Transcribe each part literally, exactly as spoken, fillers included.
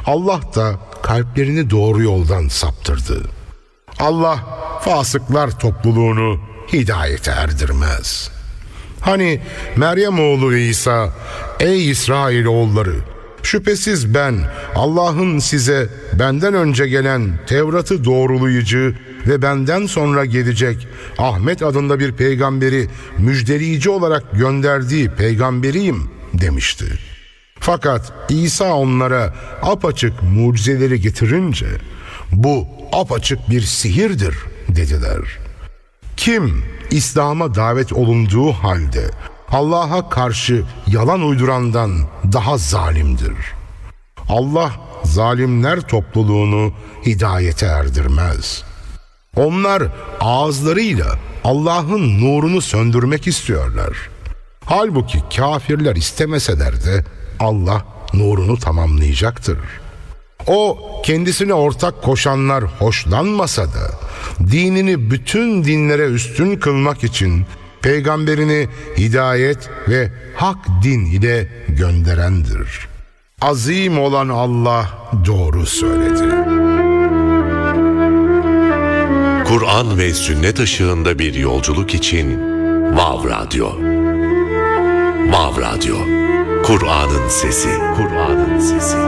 Allah da kalplerini doğru yoldan saptırdı. Allah fasıklar topluluğunu hidayete erdirmez. Hani Meryem oğlu İsa, ey İsrailoğulları, şüphesiz ben Allah'ın size benden önce gelen Tevrat'ı doğrulayıcı ve benden sonra gelecek Ahmet adında bir peygamberi müjdeleyici olarak gönderdiği peygamberiyim demişti. Fakat İsa onlara apaçık mucizeleri getirince bu apaçık bir sihirdir dediler. Kim İslam'a davet olunduğu halde Allah'a karşı yalan uydurandan daha zalimdir. Allah zalimler topluluğunu hidayete erdirmez. Onlar ağızlarıyla Allah'ın nurunu söndürmek istiyorlar. Halbuki kafirler istemeseler de Allah nurunu tamamlayacaktır. O kendisine ortak koşanlar hoşlanmasa da dinini bütün dinlere üstün kılmak için peygamberini hidayet ve hak din ile gönderendir. Azim olan Allah doğru söyledi. Kur'an ve sünnet ışığında bir yolculuk için Vav Radyo. Vav Radyo. Kur'an'ın sesi. Kur'an'ın sesi.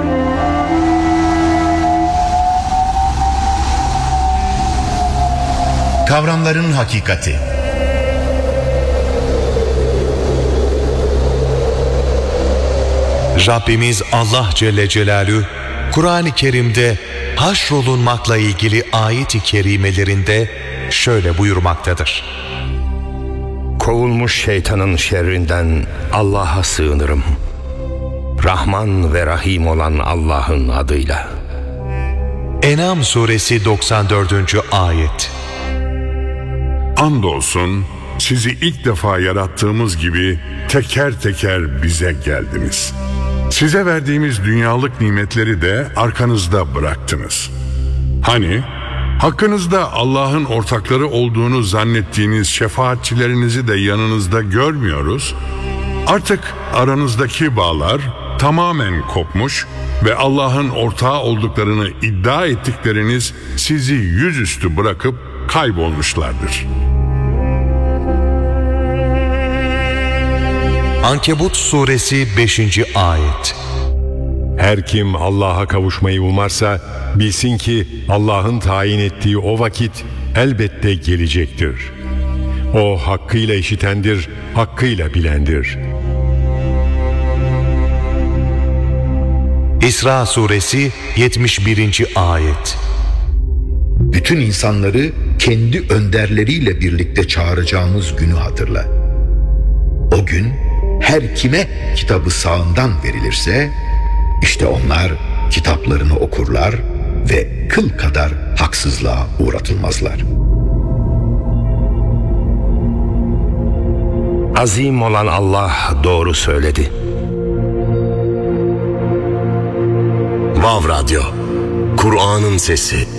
Kavramların hakikati. Rabbimiz Allah Celle Celaluhu Kur'an-ı Kerim'de haşrolunmakla ilgili ayet-i kerimelerinde şöyle buyurmaktadır. Kovulmuş şeytanın şerrinden Allah'a sığınırım. Rahman ve Rahim olan Allah'ın adıyla. En'am suresi doksan dördüncü ayet. Andolsun sizi ilk defa yarattığımız gibi teker teker bize geldiniz. Size verdiğimiz dünyalık nimetleri de arkanızda bıraktınız. Hani hakkınızda Allah'ın ortakları olduğunu zannettiğiniz şefaatçilerinizi de yanınızda görmüyoruz. Artık aranızdaki bağlar tamamen kopmuş ve Allah'ın ortağı olduklarını iddia ettikleriniz sizi yüzüstü bırakıp kaybolmuşlardır. Ankebut suresi beşinci ayet. Her kim Allah'a kavuşmayı umarsa bilsin ki Allah'ın tayin ettiği o vakit elbette gelecektir. O hakkıyla işitendir, hakkıyla bilendir. İsra suresi yetmiş birinci ayet. Bütün insanları kendi önderleriyle birlikte çağıracağımız günü hatırla. O gün her kime kitabı sağından verilirse işte onlar kitaplarını okurlar ve kıl kadar haksızlığa uğratılmazlar. Azim olan Allah doğru söyledi. Vav Radyo. Kur'an'ın sesi.